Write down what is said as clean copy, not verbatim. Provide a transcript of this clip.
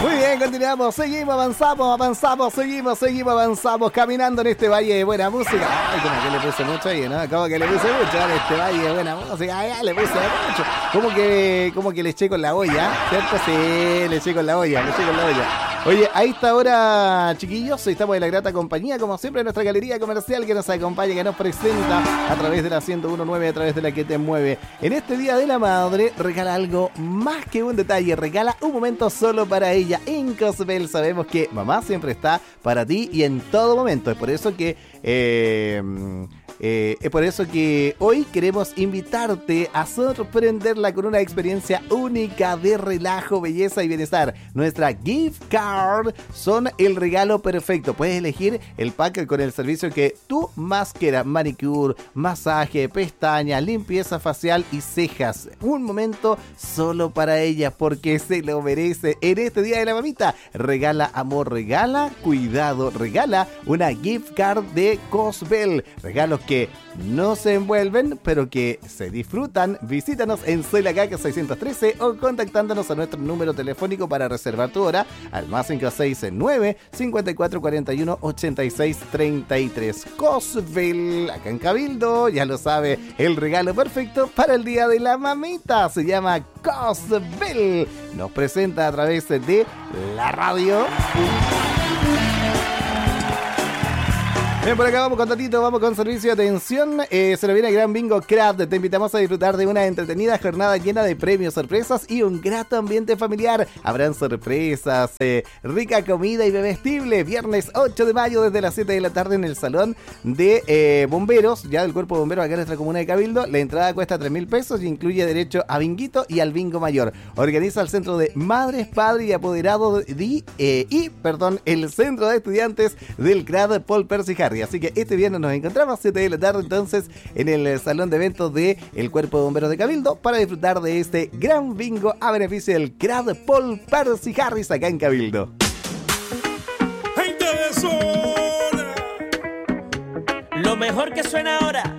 Muy bien, continuamos, seguimos, avanzamos, seguimos avanzamos, caminando en este valle de buena música. Ay, como que le puse mucho ahí, ¿no? Como que le puse mucho en este valle de buena música. Ya le puse mucho. Como que le eché con la olla, ¿cierto? Sí, le eché con la olla. Oye, a esta hora, chiquillos, estamos en la grata compañía, como siempre, en nuestra galería comercial que nos acompaña, que nos presenta a través de la 101.9, a través de la que te mueve. En este Día de la Madre, regala algo más que un detalle, regala un momento solo para ella. En Cosbel sabemos que mamá siempre está para ti y en todo momento. Es por eso que hoy queremos invitarte a sorprenderla con una experiencia única de relajo, belleza y bienestar. Nuestra gift card son el regalo perfecto. Puedes elegir el pack con el servicio que tú más quieras. Manicure, masaje, pestañas, limpieza facial y cejas. Un momento solo para ella porque se lo merece. En este Día de la Mamita, regala amor, regala cuidado, regala una gift card de Cosbel. Regalos que no se envuelven, pero que se disfrutan. Visítanos en Soy la Caca 613 o contactándonos a nuestro número telefónico para reservar tu hora al más 569 5441 8633. Cosbel, acá en Cabildo, ya lo sabe, el regalo perfecto para el Día de la Mamita. Se llama Cosbel. Nos presenta a través de la radio. Bien, por acá vamos con Tatito, vamos con servicio de atención. Se nos viene el Gran Bingo Craft. Te invitamos a disfrutar de una entretenida jornada llena de premios, sorpresas y un grato ambiente familiar. Habrán sorpresas, rica comida y bebestible. Viernes 8 de mayo desde las 7 de la tarde en el Salón de Bomberos, ya del Cuerpo de Bomberos acá en nuestra comuna de Cabildo. La entrada cuesta 3.000 pesos y incluye derecho a binguito y al bingo mayor. Organiza el Centro de Madres, Padres y Apoderados el Centro de Estudiantes del CRAD Paul Percy Harris. Así que este viernes nos encontramos a 7 de la tarde entonces en el salón de eventos del Cuerpo de Bomberos de Cabildo para disfrutar de este gran bingo a beneficio del CRAD Paul Percy Harris acá en Cabildo. Gente de zona. Lo mejor que suena ahora